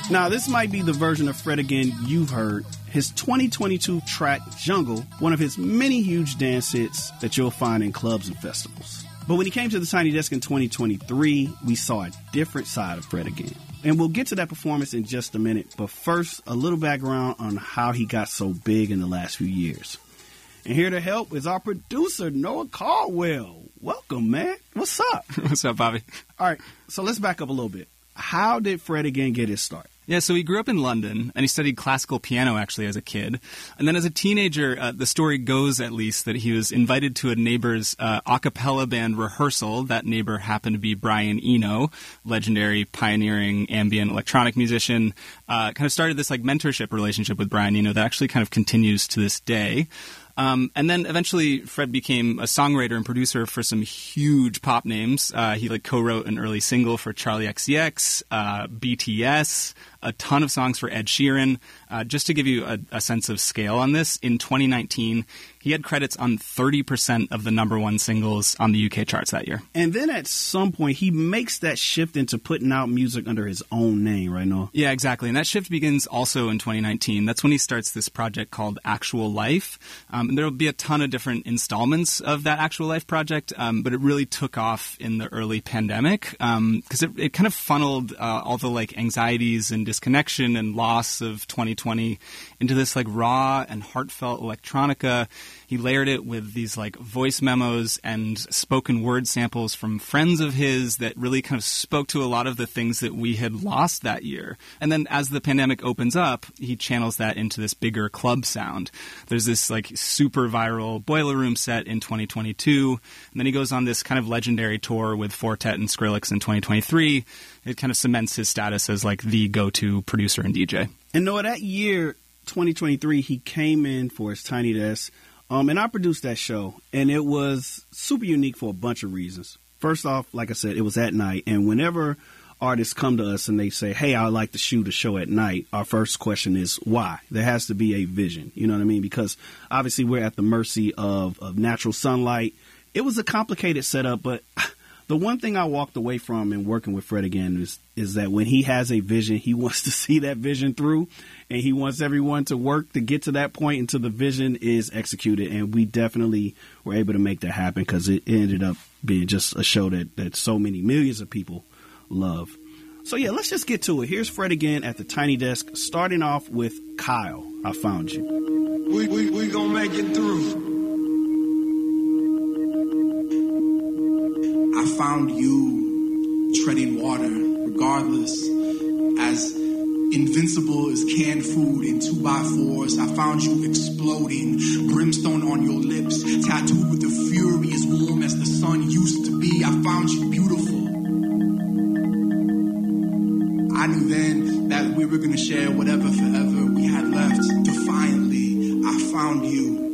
Now, this might be the version of Fred Again you've heard. His 2022 track, Jungle, one of his many huge dance hits that you'll find in clubs and festivals. But when he came to the Tiny Desk in 2023, we saw a different side of Fred Again. And we'll get to that performance in just a minute. But first, a little background on how he got so big in the last few years. And here to help is our producer, Noah Caldwell. Welcome, man. What's up? What's up, Bobby? All right, so let's back up a little bit. How did Fred Again get his start? Yeah, so he grew up in London, and he studied classical piano, actually, as a kid. And then as a teenager, the story goes, at least, that he was invited to a neighbor's a cappella band rehearsal. That neighbor happened to be Brian Eno, legendary, pioneering ambient electronic musician. Kind of started this mentorship relationship with Brian Eno that actually kind of continues to this day. And then eventually Fred became a songwriter and producer for some huge pop names. He co-wrote an early single for Charli XCX, BTS, a ton of songs for Ed Sheeran. Just to give you a sense of scale on this, in 2019, he had credits on 30% of the number one singles on the UK charts that year. And then at some point, he makes that shift into putting out music under his own name, right, Noah? Yeah, exactly. And that shift begins also in 2019. That's when he starts this project called Actual Life. And there will be a ton of different installments of that Actual Life project, but it really took off in the early pandemic because it kind of funneled all the anxieties and disconnection and loss of 2020 into this raw and heartfelt electronica. He layered it with these voice memos and spoken word samples from friends of his that really kind of spoke to a lot of the things that we had lost that year. And then as the pandemic opens up, he channels that into this bigger club sound. There's this super viral Boiler Room set in 2022. And then he goes on this kind of legendary tour with Fortet and Skrillex in 2023. It kind of cements his status as the go-to producer and DJ. And Noah, that year, 2023, he came in for his Tiny Desk. And I produced that show, and it was super unique for a bunch of reasons. First off, like I said, it was at night, and whenever artists come to us and they say, hey, I'd like to shoot a show at night, our first question is why? There has to be a vision, you know what I mean? Because obviously we're at the mercy of natural sunlight. It was a complicated setup, but the one thing I walked away from in working with Fred Again is that when he has a vision, he wants to see that vision through, and he wants everyone to work to get to that point until the vision is executed. And we definitely were able to make that happen because it ended up being just a show that so many millions of people love. So yeah, let's just get to it. Here's Fred Again at the Tiny Desk, starting off with Kyle, I Found You. We gonna make it through. I found you treading water, regardless, as invincible as canned food in 2x4s. I found you exploding, brimstone on your lips, tattooed with the fury as warm as the sun used to be. I found you beautiful. I knew then that we were going to share whatever forever we had left. Defiantly, I found you.